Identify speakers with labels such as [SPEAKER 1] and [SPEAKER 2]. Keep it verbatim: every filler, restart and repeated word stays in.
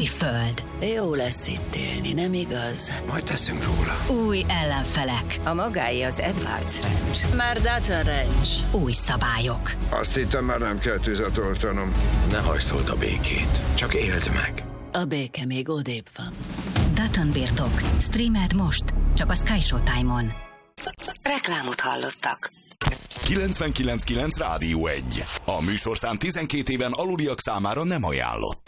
[SPEAKER 1] Új föld.
[SPEAKER 2] Jó lesz itt élni, nem igaz?
[SPEAKER 3] Majd teszünk róla.
[SPEAKER 1] Új ellenfelek.
[SPEAKER 2] A magáé az Edwards Ranch. Már Dutton Ranch.
[SPEAKER 1] Új szabályok.
[SPEAKER 3] Azt hittem, már nem kell tüzet oltanom. Ne hajszold a békét, csak éld meg.
[SPEAKER 2] A béke még odébb van.
[SPEAKER 1] Dutton birtok. Streamed most. Csak a Sky Showtime-on. Reklámot hallottak.
[SPEAKER 4] kilencvenkilenc kilenc Rádió egy. A műsorszám tizenkét éven aluliak számára nem ajánlott.